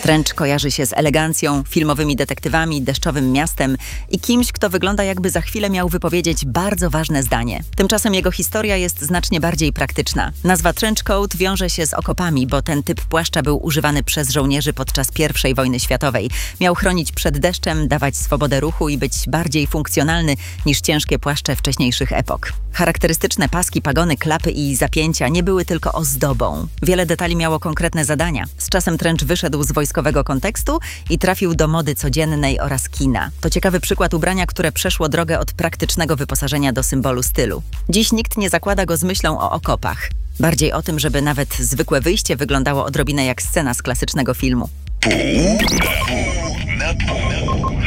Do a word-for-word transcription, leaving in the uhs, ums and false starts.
Trench kojarzy się z elegancją, filmowymi detektywami, deszczowym miastem i kimś, kto wygląda, jakby za chwilę miał wypowiedzieć bardzo ważne zdanie. Tymczasem jego historia jest znacznie bardziej praktyczna. Nazwa trenchcoat wiąże się z okopami, bo ten typ płaszcza był używany przez żołnierzy podczas pierwszej wojny światowej. Miał chronić przed deszczem, dawać swobodę ruchu i być bardziej funkcjonalny niż ciężkie płaszcze wcześniejszych epok. Charakterystyczne paski, pagony, klapy i zapięcia nie były tylko ozdobą. Wiele detali miało konkretne zadania. Z czasem trench wyszedł z wojskowego kontekstu i trafił do mody codziennej oraz kina. To ciekawy przykład ubrania, które przeszło drogę od praktycznego wyposażenia do symbolu stylu. Dziś nikt nie zakłada go z myślą o okopach. Bardziej o tym, żeby nawet zwykłe wyjście wyglądało odrobinę jak scena z klasycznego filmu. Pół na pół.